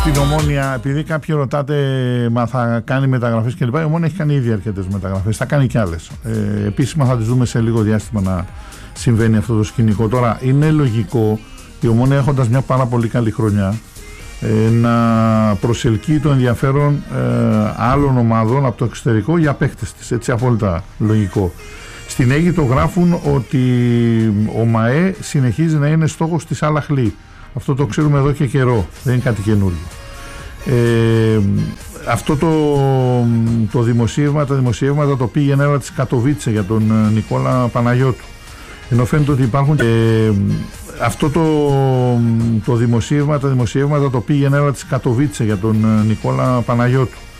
Στην Ομόνοια, επειδή κάποιοι ρωτάτε μα θα κάνει μεταγραφές κλπ. Η Ομόνοια έχει κάνει ήδη αρκετές μεταγραφές, θα κάνει κι άλλες. Επίσημα θα τις δούμε σε λίγο διάστημα να συμβαίνει αυτό το σκηνικό. Τώρα είναι λογικό η Ομόνοια, έχοντας μια πάρα πολύ καλή χρονιά, να προσελκύει το ενδιαφέρον άλλων ομάδων από το εξωτερικό για παίκτες της, έτσι απόλυτα λογικό. Στην Αίγυπτο γράφουν ότι ο ΜΑΕ συνεχίζει να είναι στόχος της Al Ahly. Αυτό το ξέρουμε εδώ και καιρό, δεν είναι κάτι καινούργιο. Αυτό το δημοσίευμα, τα δημοσιεύματα το πήγαινε έλα της Κατοβίτσε για τον Νικόλα Παναγιώτου. Ενώ φαίνεται ότι υπάρχουν αυτό το δημοσίευμα, τα δημοσιεύματα το πήγαινε έλα της Κατοβίτσε για τον Νικόλα Παναγιώτου.